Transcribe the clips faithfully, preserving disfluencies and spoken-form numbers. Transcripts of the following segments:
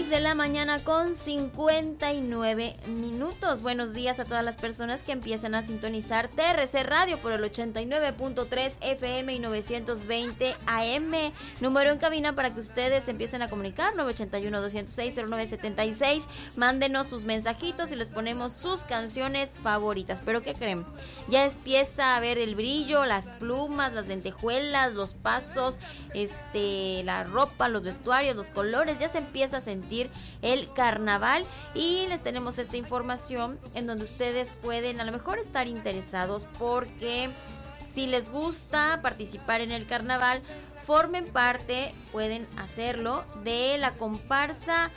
seis de la mañana con cincuenta y nueve minutos. Buenos días a todas las personas que empiezan a sintonizar T R C Radio por el ochenta y nueve punto tres F M y novecientos veinte A M. Número en cabina para que ustedes empiecen a comunicar, nueve ocho uno, dos cero seis, cero nueve siete seis. Mándenos sus mensajitos y les ponemos sus canciones favoritas. ¿Pero qué creen? Ya empieza a ver el brillo, las plumas, las lentejuelas, los pasos, este, la ropa, los vestuarios, los colores. Ya se empieza a sentir el carnaval y les tenemos esta información en donde ustedes pueden a lo mejor estar interesados, porque si les gusta participar en el carnaval, formen parte, pueden hacerlo, de la comparsa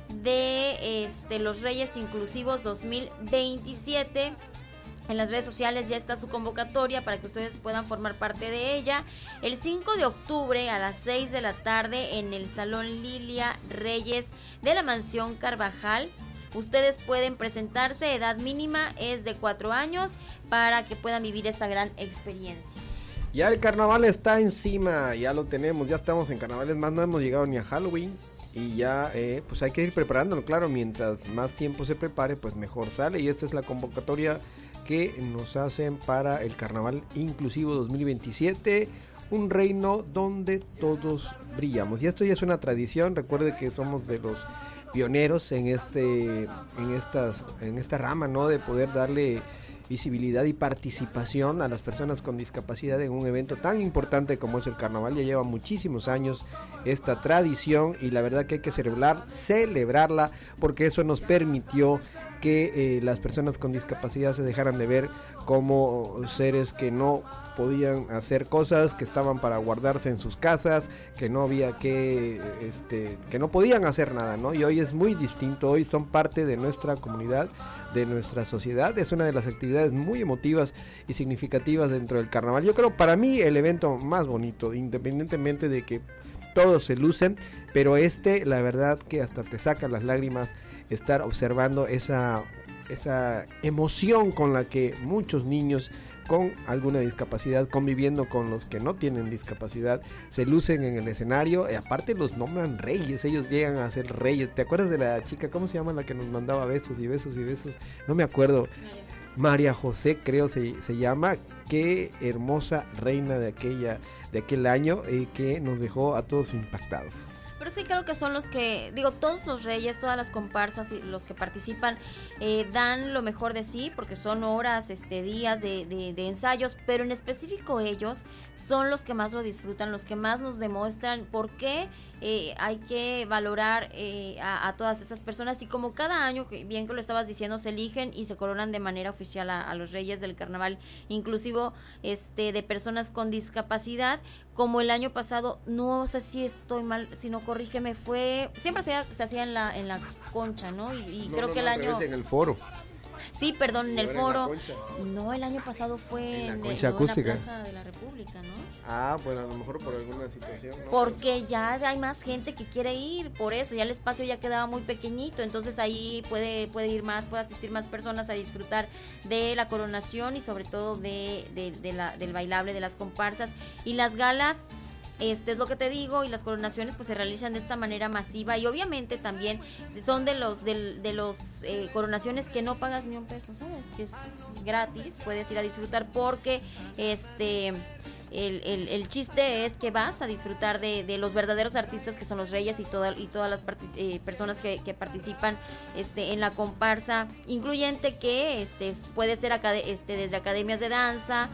de este, los Reyes Inclusivos dos mil veintisiete. En las redes sociales ya está su convocatoria para que ustedes puedan formar parte de ella. El cinco de octubre a las seis de la tarde en el Salón Lilia Reyes de la Mansión Carvajal. Ustedes pueden presentarse, edad mínima es de cuatro años para que puedan vivir esta gran experiencia. Ya el carnaval está encima, ya lo tenemos, ya estamos en carnavales, más no hemos llegado ni a Halloween. Y ya, eh, pues hay que ir preparándolo, claro, mientras más tiempo se prepare, pues mejor sale. Y esta es la convocatoria que nos hacen para el Carnaval Inclusivo dos mil veintisiete, un reino donde todos brillamos. Y esto ya es una tradición, recuerde que somos de los pioneros en este, en estas, en esta rama, ¿no? De poder darle visibilidad y participación a las personas con discapacidad en un evento tan importante como es el carnaval. Ya lleva muchísimos años esta tradición y la verdad que hay que celebrar, celebrarla, porque eso nos permitió que eh, las personas con discapacidad se dejaran de ver como seres que no podían hacer cosas, que estaban para guardarse en sus casas, que no había que, este, que no podían hacer nada, ¿no? Y hoy es muy distinto, hoy son parte de nuestra comunidad, de nuestra sociedad. Es una de las actividades muy emotivas y significativas dentro del carnaval. Yo creo para mí el evento más bonito, independientemente de que todos se lucen, pero este la verdad que hasta te saca las lágrimas estar observando esa, esa emoción con la que muchos niños con alguna discapacidad, conviviendo con los que no tienen discapacidad, se lucen en el escenario. Y aparte los nombran reyes, ellos llegan a ser reyes. ¿Te acuerdas de la chica, cómo se llama, la que nos mandaba besos y besos y besos? No me acuerdo. María José, creo se, se llama. Qué hermosa reina de aquella, de aquel año, eh, que nos dejó a todos impactados. Pero sí creo que son los que, digo, todos los reyes, todas las comparsas y los que participan eh, dan lo mejor de sí, porque son horas, este, días de, de, de ensayos, pero en específico ellos son los que más lo disfrutan, los que más nos demuestran por qué eh, hay que valorar eh, a, a todas esas personas. Y como cada año, bien que lo estabas diciendo, se eligen y se coronan de manera oficial a, a los reyes del carnaval inclusivo, este, de personas con discapacidad, como el año pasado, no sé si estoy mal, si no corrígeme, fue, siempre se, se hacía en la en la concha, ¿no? Y, y no, creo no, que no, el año... en el foro. Sí, perdón, en el foro. En no, el año pasado fue en la en, concha el, no, acústica. en la Plaza de la República, ¿no? Ah, pues a lo mejor por alguna situación, ¿no? Porque ya hay más gente que quiere ir, por eso, ya el espacio ya quedaba muy pequeñito, entonces ahí puede puede ir más, puede asistir más personas a disfrutar de la coronación y sobre todo de, de, de la, del bailable, de las comparsas y las galas. Este es lo que te digo, y las coronaciones pues se realizan de esta manera masiva, y obviamente también son de los de, de los eh, coronaciones que no pagas ni un peso, ¿sabes? Que es gratis, puedes ir a disfrutar porque este el, el, el chiste es que vas a disfrutar de, de los verdaderos artistas que son los reyes y, toda, y todas las partic- eh, personas que, que participan este, en la comparsa, incluyente que este, puede ser acad- este, desde academias de danza,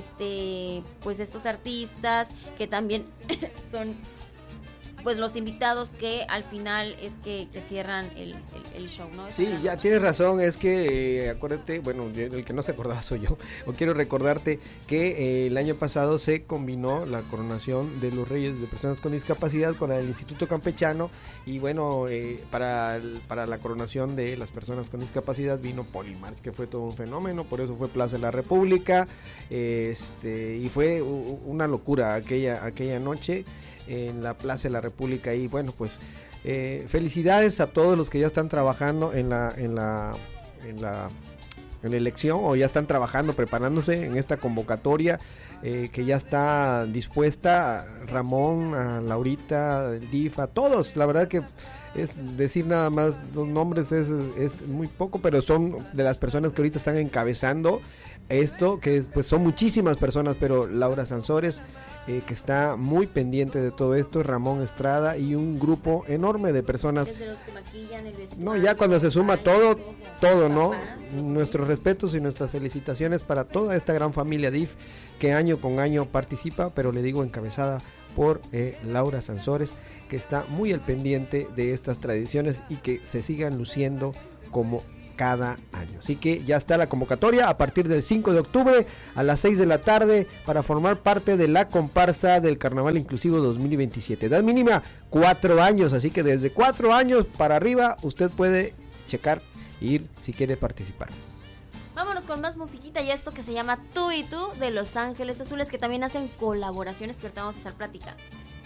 este, pues estos artistas que también son pues los invitados que al final es que, que cierran el, el, el show, ¿no? Sí, ya tienes razón, es que eh, acuérdate, bueno, el que no se acordaba soy yo, o quiero recordarte que eh, el año pasado se combinó la coronación de los Reyes de Personas con Discapacidad con el Instituto Campechano, y bueno, eh, para, el, para la coronación de las personas con discapacidad vino Polimarch, que fue todo un fenómeno, por eso fue Plaza de la República, eh, este, y fue u, una locura aquella, aquella noche en la Plaza de la República. Y bueno, pues eh, felicidades a todos los que ya están trabajando en la en la en la en la elección, o ya están trabajando, preparándose en esta convocatoria eh, que ya está dispuesta. Ramón, a Laurita, el D I F, a todos, la verdad que es decir nada más los nombres es, es muy poco, pero son de las personas que ahorita están encabezando esto, que pues son muchísimas personas, pero Laura Sansores, eh, que está muy pendiente de todo esto, Ramón Estrada y un grupo enorme de personas. Desde los que maquillan el vestuario, no, ya cuando se suma todo, todo, todo, ¿no? papás, Nuestros respetos y nuestras felicitaciones para toda esta gran familia D I F que año con año participa, pero le digo encabezada por eh, Laura Sansores, que está muy al pendiente de estas tradiciones y que se sigan luciendo como cada año. Así que ya está la convocatoria a partir del cinco de octubre a las seis de la tarde para formar parte de la comparsa del Carnaval Inclusivo dos mil veintisiete. Edad mínima cuatro años, así que desde cuatro años para arriba usted puede checar e ir si quiere participar. Vámonos con más musiquita y esto que se llama Tú y Tú de Los Ángeles Azules, que también hacen colaboraciones que ahorita vamos a estar platicando.